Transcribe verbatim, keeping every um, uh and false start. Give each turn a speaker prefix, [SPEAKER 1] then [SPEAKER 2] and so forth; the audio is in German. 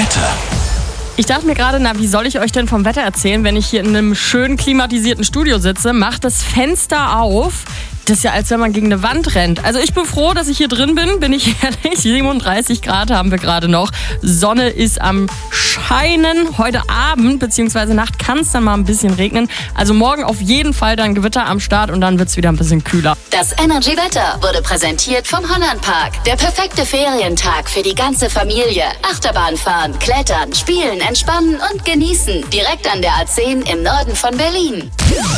[SPEAKER 1] Wetter.
[SPEAKER 2] Ich dachte mir gerade, na, wie soll ich euch denn vom Wetter erzählen, wenn ich hier in einem schön klimatisierten Studio sitze, macht das Fenster auf. Das ist ja, als wenn man gegen eine Wand rennt. Also ich bin froh, dass ich hier drin bin, bin ich ehrlich. siebenunddreißig Grad haben wir gerade noch. Sonne ist am Scheinen. Heute Abend bzw. Nacht kann es dann mal ein bisschen regnen. Also morgen auf jeden Fall dann Gewitter am Start und dann wird es wieder ein bisschen kühler.
[SPEAKER 3] Das Energy Wetter wurde präsentiert vom Hollandpark. Der perfekte Ferientag für die ganze Familie. Achterbahn fahren, klettern, spielen, entspannen und genießen. Direkt an der A zehn im Norden von Berlin.